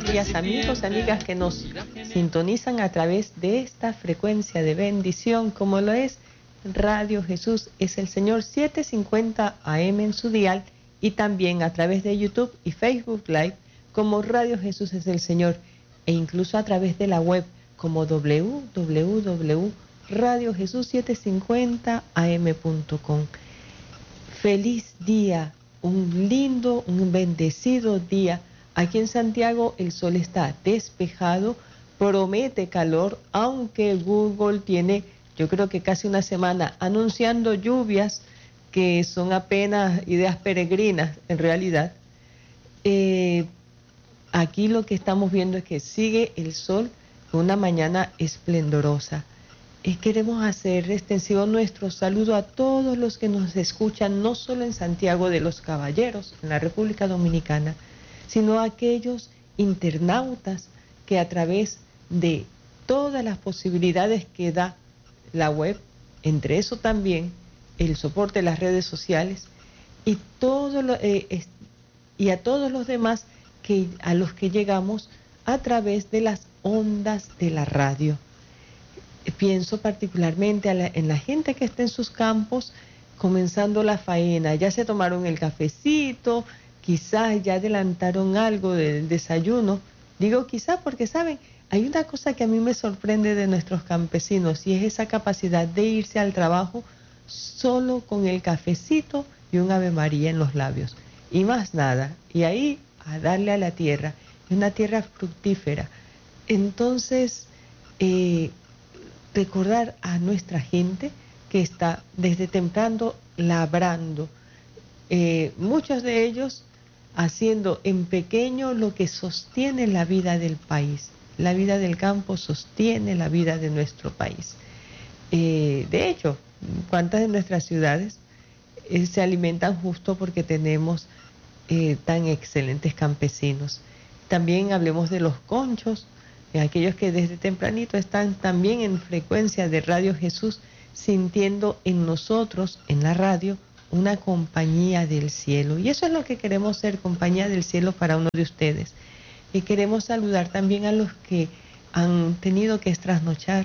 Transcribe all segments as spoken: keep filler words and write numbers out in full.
días, amigos, amigas que nos sintonizan a través de esta frecuencia de bendición, como lo es Radio Jesús es el Señor, setecientos cincuenta A M en su dial, y también a través de YouTube y Facebook Live como Radio Jesús es el Señor, e incluso a través de la web como w w w punto radio jesús setecientos cincuenta a m punto com. Feliz día, un lindo, un bendecido día. Aquí en Santiago el sol está despejado, promete calor, aunque Google tiene, yo creo que casi una semana anunciando lluvias que son apenas ideas peregrinas en realidad. Eh, aquí lo que estamos viendo es que sigue el sol con una mañana esplendorosa. Eh, queremos hacer extensivo nuestro saludo a todos los que nos escuchan, no solo en Santiago de los Caballeros, en la República Dominicana, sino a aquellos internautas que a través de todas las posibilidades que da la web, entre eso también el soporte de las redes sociales, y, todo lo, eh, es, y a todos los demás que, a los que llegamos a través de las ondas de la radio. Pienso particularmente a la, en la gente que está en sus campos comenzando la faena, ya se tomaron el cafecito, quizás ya adelantaron algo del desayuno. Digo quizás porque, ¿saben? Hay una cosa que a mí me sorprende de nuestros campesinos, y es esa capacidad de irse al trabajo solo con el cafecito y un Ave María en los labios, y más nada, y ahí a darle a la tierra, una tierra fructífera. Entonces, eh, recordar a nuestra gente que está desde temprano labrando, eh, muchos de ellos haciendo en pequeño lo que sostiene la vida del país. La vida del campo sostiene la vida de nuestro país. Eh, de hecho, ¿cuántas de nuestras ciudades eh, se alimentan justo porque tenemos eh, tan excelentes campesinos? También hablemos de los conchos, de aquellos que desde tempranito están también en frecuencia de Radio Jesús, sintiendo en nosotros, en la radio, una compañía del cielo. Y eso es lo que queremos ser, compañía del cielo para uno de ustedes. Y queremos saludar también a los que han tenido que trasnochar,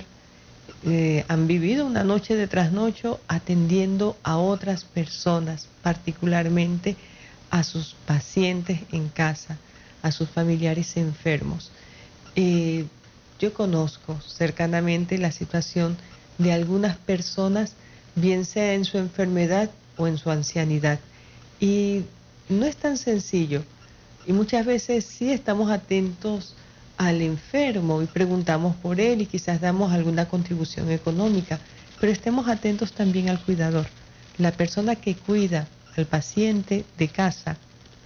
eh, han vivido una noche de trasnocho atendiendo a otras personas, particularmente a sus pacientes en casa, a sus familiares enfermos. Eh, yo conozco cercanamente la situación de algunas personas, bien sea en su enfermedad o en su ancianidad, y no es tan sencillo, y muchas veces sí estamos atentos al enfermo y preguntamos por él y quizás damos alguna contribución económica, pero estemos atentos también al cuidador, la persona que cuida al paciente de casa,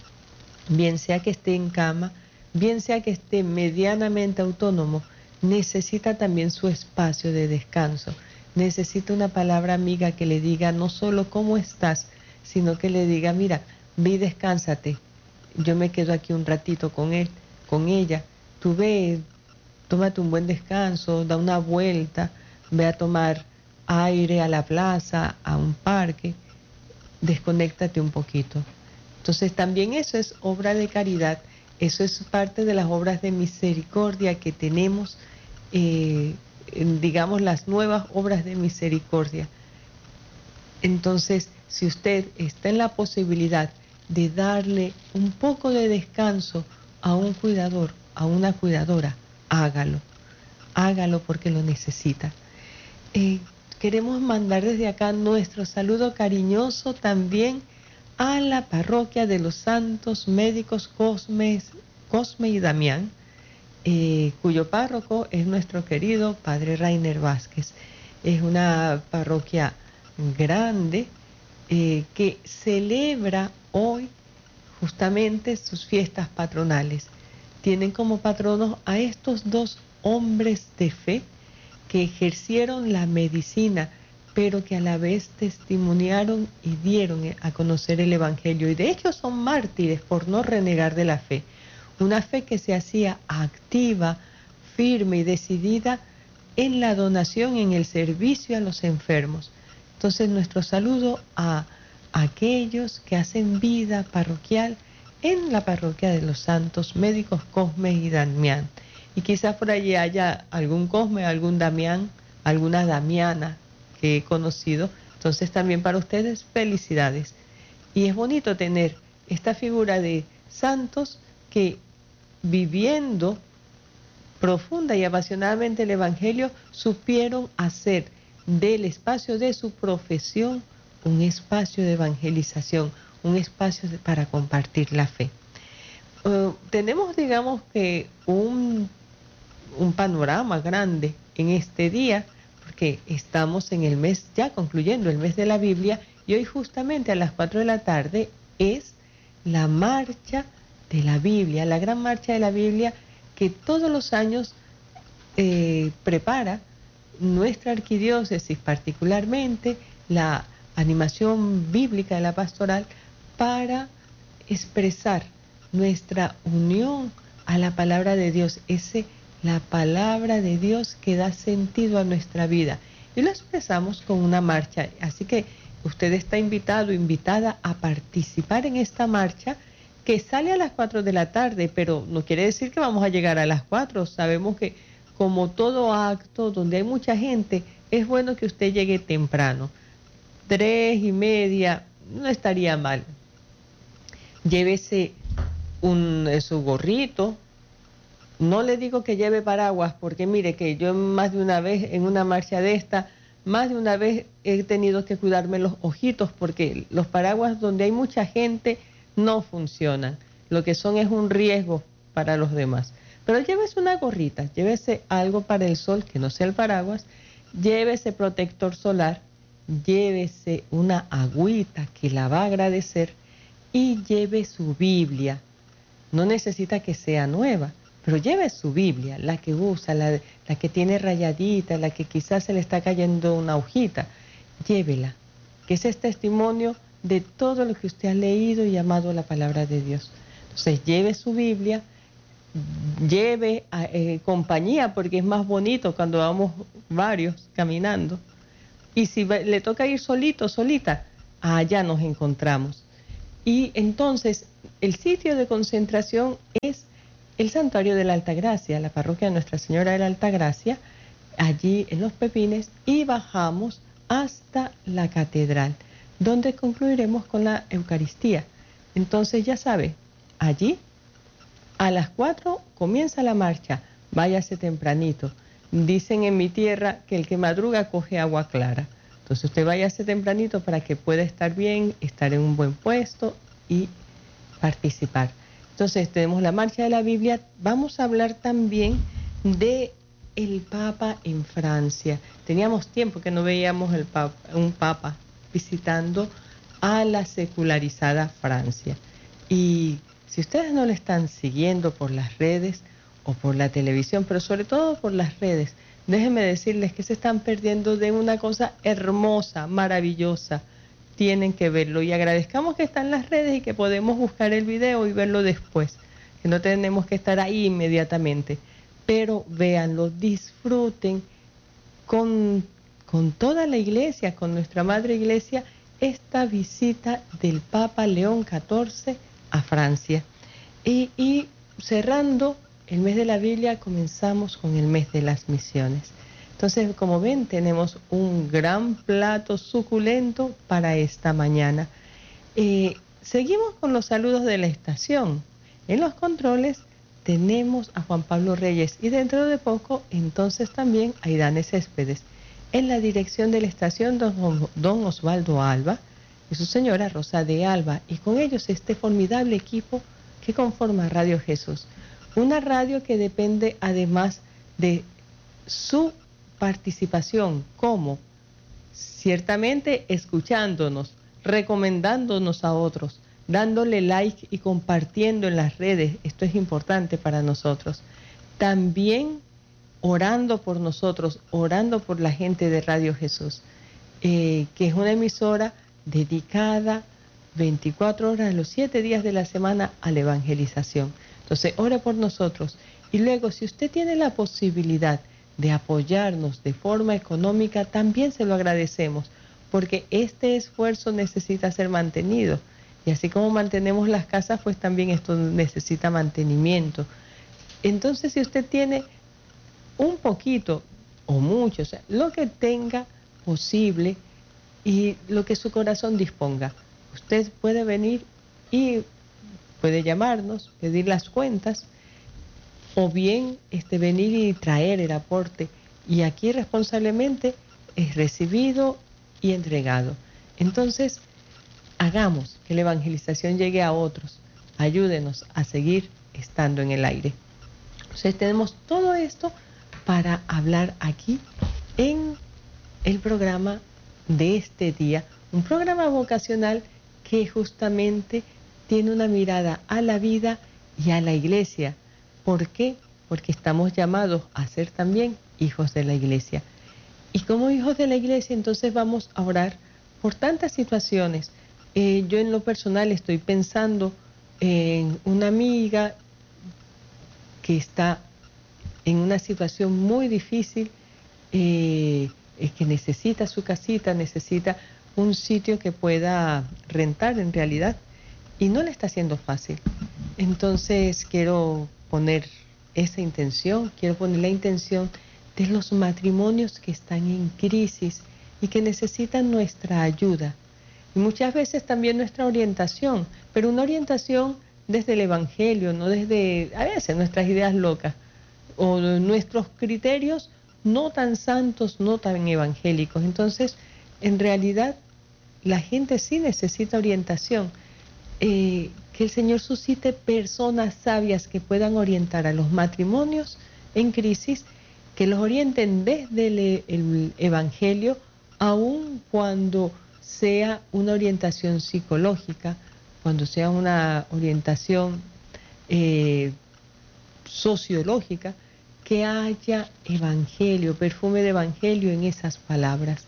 bien sea que esté en cama, bien sea que esté medianamente autónomo, necesita también su espacio de descanso, necesita una palabra amiga que le diga no solo cómo estás, sino que le diga, mira, ve y descánsate, yo me quedo aquí un ratito con él, con ella, tú ve, tómate un buen descanso, da una vuelta, ve a tomar aire a la plaza, a un parque, desconéctate un poquito. Entonces también eso es obra de caridad. Eso es parte de las obras de misericordia que tenemos, eh, digamos, las nuevas obras de misericordia. Entonces, si usted está en la posibilidad de darle un poco de descanso a un cuidador, a una cuidadora, hágalo. Hágalo porque lo necesita. Eh, queremos mandar desde acá nuestro saludo cariñoso también a la parroquia de los Santos Médicos Cosme, Cosme y Damián, eh, cuyo párroco es nuestro querido Padre Rainer Vázquez. Es una parroquia grande eh, que celebra hoy justamente sus fiestas patronales. Tienen como patronos a estos dos hombres de fe que ejercieron la medicina, pero que a la vez testimoniaron y dieron a conocer el Evangelio. Y de hecho son mártires por no renegar de la fe. Una fe que se hacía activa, firme y decidida en la donación, en el servicio a los enfermos. Entonces nuestro saludo a aquellos que hacen vida parroquial en la parroquia de los santos médicos Cosme y Damián. Y quizás por allí haya algún Cosme, algún Damián, alguna Damiana que he conocido. Entonces también para ustedes felicidades. Y es bonito tener esta figura de santos que viviendo profunda y apasionadamente el Evangelio supieron hacer del espacio de su profesión un espacio de evangelización, un espacio de, para compartir la fe. Uh, tenemos, digamos que, un, un panorama grande en este día, porque estamos en el mes, ya concluyendo el mes de la Biblia, y hoy justamente a las cuatro de la tarde es la marcha de la Biblia, la gran marcha de la Biblia que todos los años eh, prepara nuestra arquidiócesis, particularmente la animación bíblica de la pastoral, para expresar nuestra unión a la palabra de Dios, ese la palabra de Dios que da sentido a nuestra vida. Y lo expresamos con una marcha, así que usted está invitado, invitada a participar en esta marcha que sale a las cuatro de la tarde, pero no quiere decir que vamos a llegar a las cuatro. Sabemos que como todo acto donde hay mucha gente, es bueno que usted llegue temprano. Tres y media no estaría mal. Llévese un, su gorrito. No le digo que lleve paraguas, porque mire que yo más de una vez en una marcha de esta, más de una vez he tenido que cuidarme los ojitos, porque los paraguas donde hay mucha gente no funcionan. Lo que son es un riesgo para los demás. Pero llévese una gorrita, llévese algo para el sol, que no sea el paraguas, llévese protector solar, llévese una agüita que la va a agradecer y lleve su Biblia. No necesita que sea nueva, pero lleve su Biblia, la que usa, la, la que tiene rayadita, la que quizás se le está cayendo una hojita. Llévela, que ese es testimonio de todo lo que usted ha leído y amado la palabra de Dios. Entonces lleve su Biblia, lleve a, eh, compañía, porque es más bonito cuando vamos varios caminando. Y si le toca ir solito, solita, allá nos encontramos. Y entonces el sitio de concentración es el Santuario de la Altagracia, la parroquia de Nuestra Señora de la Altagracia, allí en Los Pepines, y bajamos hasta la catedral, donde concluiremos con la Eucaristía. Entonces ya sabe, allí a las cuatro comienza la marcha, váyase tempranito. Dicen en mi tierra que el que madruga coge agua clara. Entonces usted váyase tempranito para que pueda estar bien, estar en un buen puesto y participar. Entonces tenemos la marcha de la Biblia. Vamos a hablar también de el Papa en Francia. Teníamos tiempo que no veíamos el papa, un Papa visitando a la secularizada Francia. Y si ustedes no le están siguiendo por las redes o por la televisión, pero sobre todo por las redes, déjenme decirles que se están perdiendo de una cosa hermosa, maravillosa. Tienen que verlo y agradezcamos que está en las redes y que podemos buscar el video y verlo después, que no tenemos que estar ahí inmediatamente, pero véanlo, disfruten con, con toda la iglesia, con nuestra madre iglesia, esta visita del Papa León catorce a Francia. Y, y cerrando el mes de la Biblia, comenzamos con el mes de las misiones. Entonces, como ven, tenemos un gran plato suculento para esta mañana. Eh, seguimos con los saludos de la estación. En los controles tenemos a Juan Pablo Reyes y dentro de poco, entonces también a Idane Céspedes. En la dirección de la estación, don, don Osvaldo Alba y su señora Rosa de Alba, y con ellos este formidable equipo que conforma Radio Jesús. Una radio que depende además de su participación, como ciertamente escuchándonos, recomendándonos a otros, dándole like y compartiendo en las redes. Esto es importante para nosotros. También orando por nosotros, orando por la gente de Radio Jesús, eh, que es una emisora dedicada veinticuatro horas, los siete días de la semana a la evangelización. Entonces, ore por nosotros. Y luego, si usted tiene la posibilidad de apoyarnos de forma económica, también se lo agradecemos, porque este esfuerzo necesita ser mantenido. Y así como mantenemos las casas, pues también esto necesita mantenimiento. Entonces, si usted tiene un poquito o mucho, o sea, lo que tenga posible y lo que su corazón disponga, usted puede venir y puede llamarnos, pedir las cuentas, o bien este, venir y traer el aporte. Y aquí responsablemente es recibido y entregado. Entonces, hagamos que la evangelización llegue a otros. Ayúdenos a seguir estando en el aire. Entonces, tenemos todo esto para hablar aquí en el programa de este día. Un programa vocacional que justamente tiene una mirada a la vida y a la iglesia. ¿Por qué? Porque estamos llamados a ser también hijos de la iglesia. Y como hijos de la iglesia, entonces vamos a orar por tantas situaciones. Eh, yo en lo personal estoy pensando en una amiga que está en una situación muy difícil, eh, que necesita su casita, necesita un sitio que pueda rentar en realidad, y no le está haciendo fácil. Entonces quiero poner esa intención, quiero poner la intención de los matrimonios que están en crisis y que necesitan nuestra ayuda. Y muchas veces también nuestra orientación, pero una orientación desde el Evangelio, no desde, a veces, nuestras ideas locas o nuestros criterios no tan santos, no tan evangélicos. Entonces, en realidad, la gente sí necesita orientación. Eh, que el Señor suscite personas sabias que puedan orientar a los matrimonios en crisis, que los orienten desde el, el Evangelio, aun cuando sea una orientación psicológica, cuando sea una orientación eh, sociológica, que haya evangelio, perfume de evangelio en esas palabras.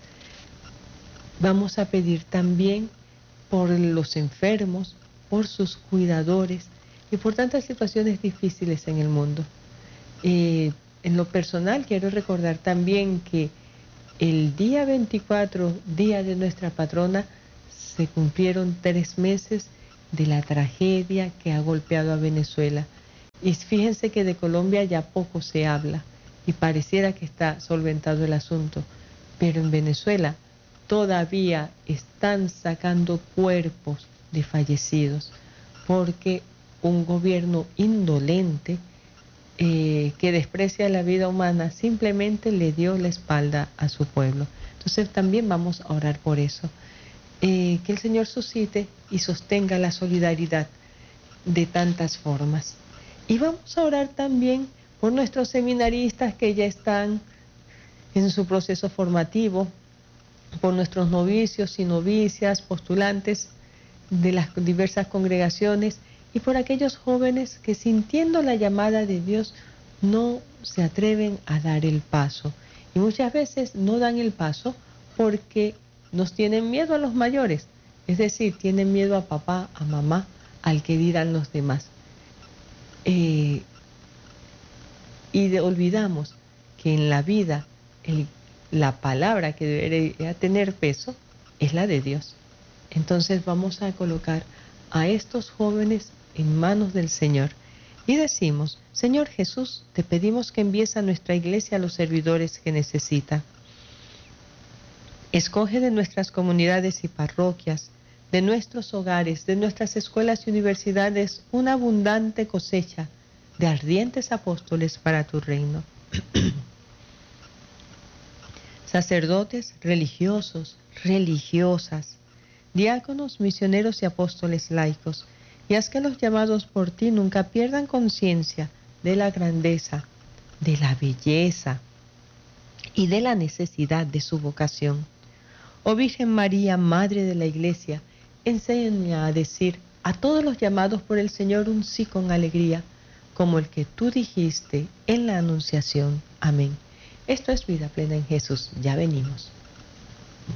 Vamos a pedir también por los enfermos, por sus cuidadores y por tantas situaciones difíciles en el mundo. Eh, en lo personal quiero recordar también que el día veinticuatro, día de nuestra patrona, se cumplieron tres meses de la tragedia que ha golpeado a Venezuela. Y fíjense que de Colombia ya poco se habla y pareciera que está solventado el asunto, pero en Venezuela todavía están sacando cuerpos de fallecidos porque un gobierno indolente eh, que desprecia la vida humana simplemente le dio la espalda a su pueblo. Entonces también vamos a orar por eso. Eh, que el Señor suscite y sostenga la solidaridad de tantas formas. Y vamos a orar también por nuestros seminaristas que ya están en su proceso formativo, por nuestros novicios y novicias, postulantes de las diversas congregaciones, y por aquellos jóvenes que, sintiendo la llamada de Dios, no se atreven a dar el paso. Y muchas veces no dan el paso porque nos tienen miedo a los mayores, es decir, tienen miedo a papá, a mamá, al que dirán los demás. Eh, y de, olvidamos que en la vida el, la palabra que debería tener peso es la de Dios. Entonces vamos a colocar a estos jóvenes en manos del Señor y decimos: Señor Jesús, te pedimos que envíes a nuestra iglesia a los servidores que necesita. Escoge de nuestras comunidades y parroquias, de nuestros hogares, de nuestras escuelas y universidades, una abundante cosecha de ardientes apóstoles para tu reino. Sacerdotes, religiosos, religiosas, diáconos, misioneros y apóstoles laicos, y haz que los llamados por ti nunca pierdan conciencia de la grandeza, de la belleza y de la necesidad de su vocación. Oh Virgen María, Madre de la Iglesia, enséña a decir a todos los llamados por el Señor un sí con alegría, como el que tú dijiste en la Anunciación. Amén. Esto es Vida Plena en Jesús. Ya venimos.